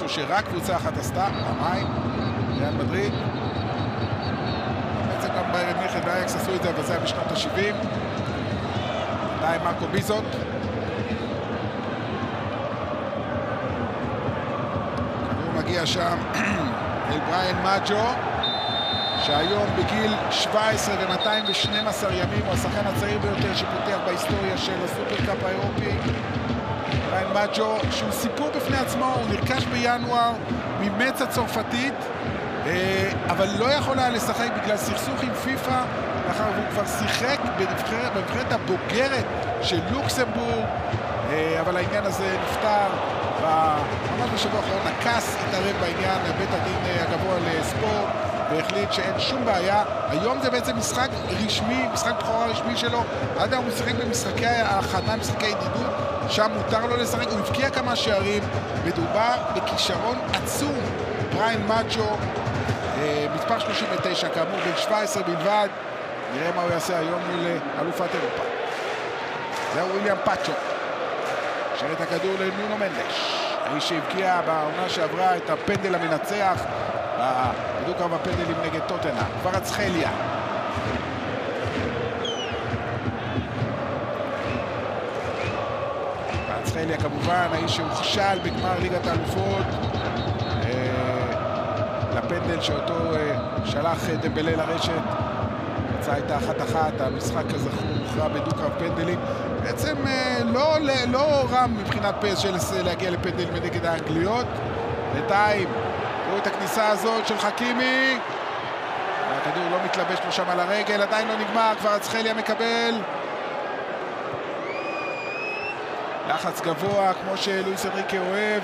שרק קבוצה אחת עשתה, פעמיים, ריאל מדריד. בעצם גם ביירן מינכן ואייקס עשו את זה, אבל זה היה בשנות ה-70. די מרקו ביזוט. הוא מגיע שם אל בריאן מג'ו, שהיום בגיל 17 ו-212 ימים הוא השחקן הצעיר ביותר שפותח בהיסטוריה של הסופרקאפ האירופי. בריאן מג'ו, שהוא סיפור בפני עצמו, הוא נרכש בינואר ממץ הצרפתית, אבל לא יכול היה לשחק בגלל סכסוך עם פיפ"א, מאחר והוא כבר שיחק בנבחרת הבוגרת של לוקסמבורג, אבל העניין הזה נפתר. ממש בשבוע האחרון הכס התערב בעניין בית הדין הגבוה לספורט, והחליט שאין שום בעיה. היום זה בעצם משחק רשמי, משחק בכורה רשמי שלו. עד היום הוא שיחק במשחקי ההכנה, משחקי ידידות, שם מותר לו לשחק, הוא הבקיע כמה שערים. מדובר בכישרון עצום. בריאן מג'ו, מספר 39, כאמור בן 17 בלבד. נראה מה הוא יעשה היום מול אלופת אירופה. זהו וויליאם פאצ'ו, שרת את הכדור לנונו מנדש, האיש שהבקיע בעונה שעברה את הפנדל המנצח בדיוק קרב הפנדלים נגד טוטנהאם. קווארצחליה, קווארצחליה כמובן האיש שהוכשל בגמר ליגת האלופות לפנדל שאותו שלח דמבלה לרשת. הצעה הייתה 1-1, המשחק הזה הוכרע בדו-קרב פנדלים. בעצם לא רם מבחינת פס של להגיע לפנדלים נגד האנגליות. בינתיים, ראו את הכניסה הזאת של חכימי. הכדור לא מתלבש לו שם על הרגל, עדיין לא נגמר, קווארצחליה מקבל. לחץ גבוה, כמו שלואיס אנריקה אוהב.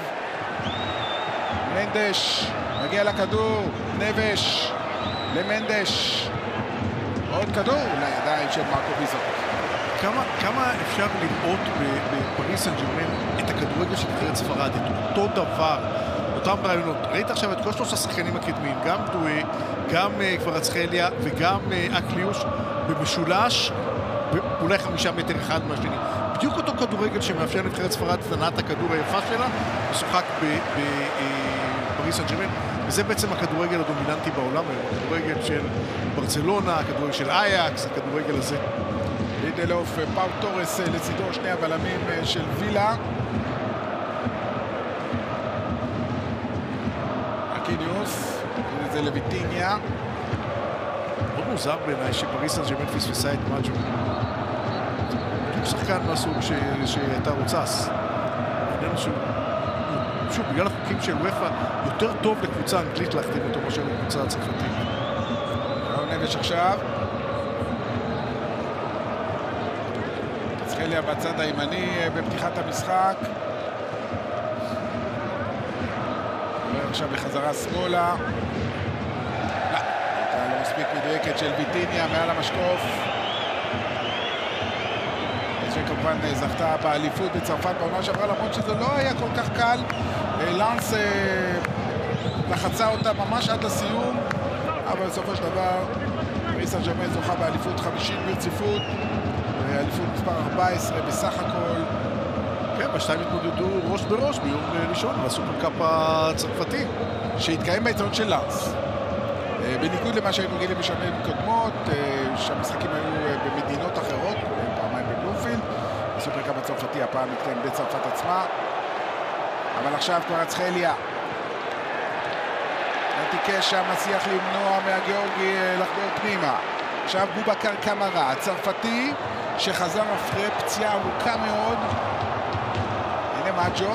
מנדש, מגיע לכדור, נבש, למנדש. עוד כדור לידיים של מרקו ביזוט. כמה אפשר לראות בפריס סן ז'רמן את הכדורגל של נבחרת ספרד, את אותו דבר, אותם רעיונות. ראית עכשיו את כל שלוש השחקנים הקדמיים, גם דואה, גם קווארצחליה וגם אקליוש, במשולש, אולי 5 מטר אחד מהשני. בדיוק אותו כדורגל שמאפשר נבחרת ספרד תנת הכדור היפה שלה, משוחק בפריס סן ז'רמן. וזה בעצם הכדורגל הדומיננטי בעולם, הכדורגל של ברצלונה, הכדורגל של אייקס, הכדורגל הזה. לידלוף, פאו טורס לצידו, שני הבלמים של וילה. אקיניוס, זה לויטיניה. מאוד מוזר בעיניי שפריס סן ז'רמן פספסה את מג'ו. בדיוק שחקן מהסוג שהייתה רוצס. שוב, בגלל החוקים של וופא, יותר טוב לקבוצה אנגלית להחתים אותו מאשר לקבוצה הצרפתית. נבש עכשיו. קווארצחליה בצד הימני בפתיחת המשחק. ועכשיו בחזרה שמאלה. הייתה לא מספיק מדויקת של ויטיניה מעל המשקוף. שכמובן זכתה באליפות בצרפת בעונה שעברה, למרות שזה לא היה כל כך קל. לנס לחצה אותה ממש עד לסיום, אבל בסופו של דבר פריס סן ז'רמן זוכה באליפות 50 ברציפות, אליפות מספר 14 בסך הכל. כן, בשתיים התמודדו ראש בראש ביום ראשון לסופרקאפ הצרפתי שהתקיים בעיתון של לנס. בניגוד למה שהיינו גילים בשנים קודמות, שהמשחקים היו במדינות אחרות, פעמיים בבלומפילד. הסופרקאפ הצרפתי הפעם מתקיים בצרפת עצמה. אבל עכשיו קווארצחליה תיקש שם, מצליח למנוע מהגיאורגי לחדור פנימה. עכשיו בובקר קמרה, הצרפתי שחזר אחרי פציעה ארוכה מאוד. הנה מג'ו,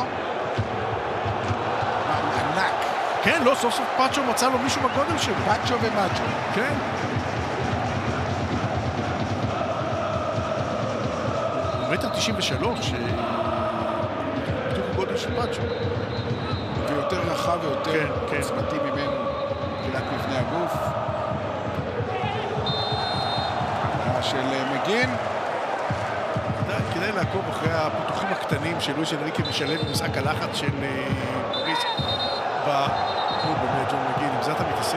ענק. כן, לא, סוף סוף פאצ'ו מצא לו מישהו בגודל שלו. פאצ'ו ומג'ו. כן. מטר 93, בדיוק בגודל של פאצ'ו. ויותר רחב ויותר עוצמתי ממנו מבחינת מבנה הגוף. של מגין. כדאי לעקוב אחרי הפיתוחים הקטנים של לואיס אנריקה משלב במשחק הלחץ של פריס. באמת, ג'ון מגין, עם זה אתה מתעסק.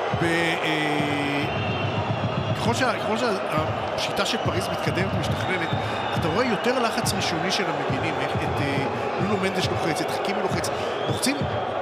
ככל שהשיטה של פריז מתקדמת ומשתכללת, אתה רואה יותר לחץ ראשוני של המגינים, את נונו מנדש לוחץ, את חכימי לוחץ, לוחצים